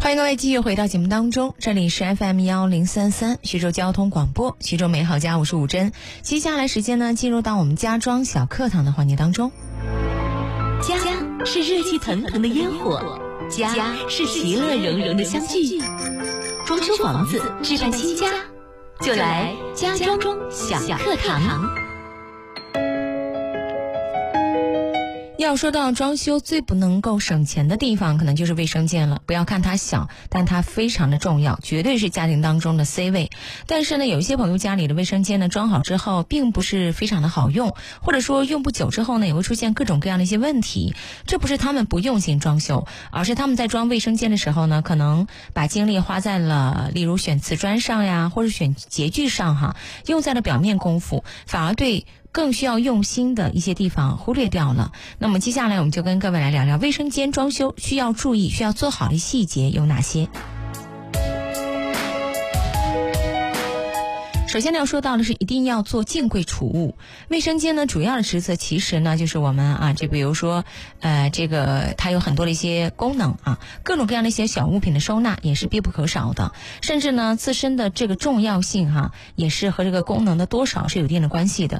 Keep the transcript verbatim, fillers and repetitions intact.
欢迎各位继续回到节目当中，这里是 F M 一零三三徐州交通广播，徐州美好家，我是武珍。接下来时间呢，进入到我们家装小课堂的环节当中。 家是热气腾腾的烟火，家是其乐融融的相聚。装修房子，置办新家，就来家装小课堂。 要说到装修最不能够省钱的地方，可能就是卫生间了。不要看它小，但它非常的重要，绝对是家庭当中的 C 位。但是呢，有一些朋友家里的卫生间呢装好之后并不是非常的好用，或者说用不久之后呢也会出现各种各样的一些问题。这不是他们不用心装修，而是他们在装卫生间的时候呢，可能把精力花在了例如选瓷砖上呀，或者选洁具上哈，用在了表面功夫，反而对更需要用心的一些地方忽略掉了。那么接下来我们就跟各位来聊聊卫生间装修需要注意需要做好的细节有哪些。首先呢要说到的是一定要做净柜储物。卫生间呢主要的职责其实呢就是我们啊，就比如说呃这个它有很多的一些功能啊，各种各样的一些小物品的收纳也是必不可少的，甚至呢自身的这个重要性哈、啊、也是和这个功能的多少是有一定的关系的。